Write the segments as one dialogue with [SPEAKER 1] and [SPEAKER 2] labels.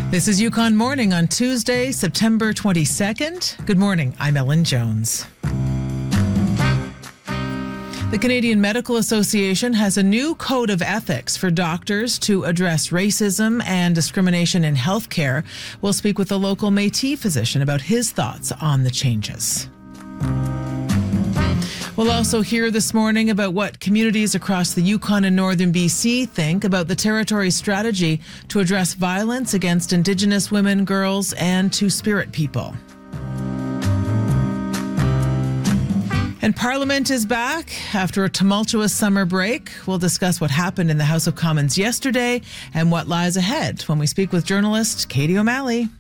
[SPEAKER 1] This is Yukon Morning on Tuesday, September 22nd. Good morning, I'm Ellen Jones. The Canadian Medical Association has a new code of ethics for doctors to address racism and discrimination in healthcare. We'll speak with a local Métis physician about his thoughts on the changes. We'll also hear this morning about what communities across the Yukon and northern BC think about the territory's strategy to address violence against Indigenous women, girls, and Two-Spirit people. And Parliament is back after a tumultuous summer break. We'll discuss what happened in the House of Commons yesterday and what lies ahead when we speak with journalist Katie O'Malley.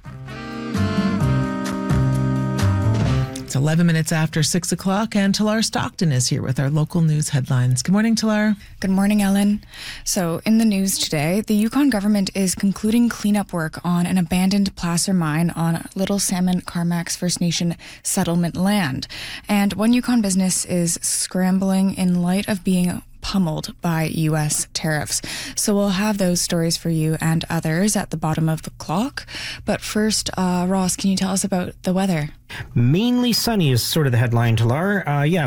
[SPEAKER 1] It's 11 minutes after 6 o'clock, and Talar Stockton is here with our local news headlines. Good morning, Talar.
[SPEAKER 2] Good morning, Ellen. So, in the news today, the Yukon government is concluding cleanup work on an abandoned placer mine on Little Salmon Carmacks First Nation settlement land. And one Yukon business is scrambling in light of being pummeled by U.S. tariffs. So we'll have those stories for you and others at the bottom of the clock. But first, Ross, can you tell us about the weather?
[SPEAKER 3] Mainly sunny is sort of the headline, Talar.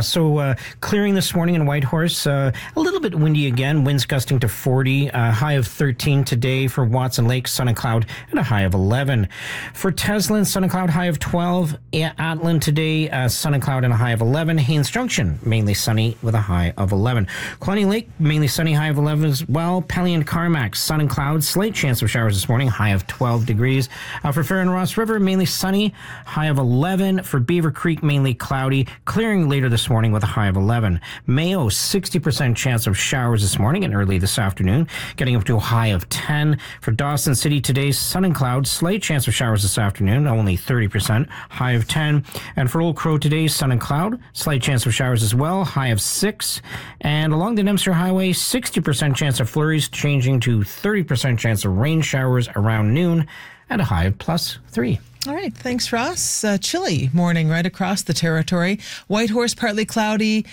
[SPEAKER 3] So clearing this morning in Whitehorse. A little bit windy again, winds gusting to 40, high of 13 today for Watson Lake, sun and cloud, and a high of 11. For Teslin, sun and cloud, high of 12. Atlin today, sun and cloud and a high of 11. Haines Junction, mainly sunny with a high of 11. Cluny Lake, mainly sunny, high of 11 as well. Pelly and Carmack, sun and cloud, slight chance of showers this morning, high of 12 degrees. For Fair and Ross River, mainly sunny, high of 11. For Beaver Creek, mainly cloudy, clearing later this morning with a high of 11. Mayo, 60% chance of showers this morning and early this afternoon, getting up to a high of 10. For Dawson City today, sun and cloud, slight chance of showers this afternoon, only 30%, high of 10. And for Old Crow today, sun and cloud, slight chance of showers as well, high of 6. And along the Dempster Highway, 60% chance of flurries, changing to 30% chance of rain showers around noon, and a high of +3.
[SPEAKER 1] All right, thanks, Ross. Chilly morning right across the territory. Whitehorse, partly cloudy,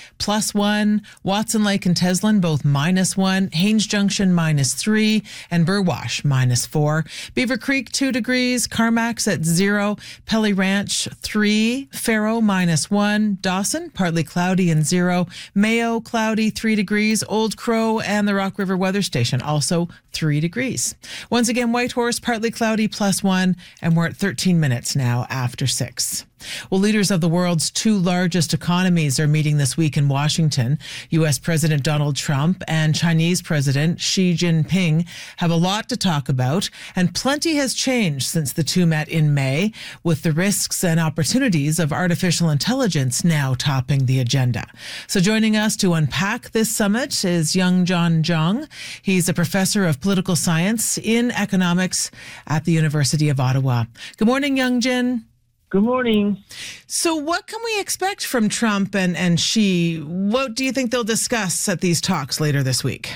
[SPEAKER 1] +1. Watson Lake and Teslin, both -1. Haines Junction, -3. And Burwash, -4. Beaver Creek, 2 degrees. Carmacks at 0. Pelly Ranch, 3. Faro, -1. Dawson, partly cloudy and 0. Mayo, cloudy, 3 degrees. Old Crow and the Rock River Weather Station, also 3 degrees. Once again, Whitehorse, partly cloudy, +1. And we're at 13 minutes now after 6. Well, leaders of the world's two largest economies are meeting this week in Washington. U.S. President Donald Trump and Chinese President Xi Jinping have a lot to talk about, and plenty has changed since the two met in May, with the risks and opportunities of artificial intelligence now topping the agenda. So joining us to unpack this summit is Youngjin Zhang. He's a professor of political science in economics at the University of Ottawa. Good morning, Youngjin.
[SPEAKER 4] Good morning.
[SPEAKER 1] So what can we expect from Trump and Xi? What do you think they'll discuss at these talks later this week?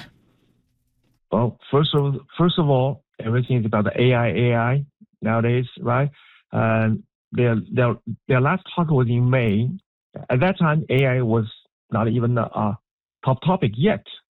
[SPEAKER 4] Well, first of all, everything is about the AI nowadays, right? Their last talk was in May. At that time, AI was not even a top topic yet.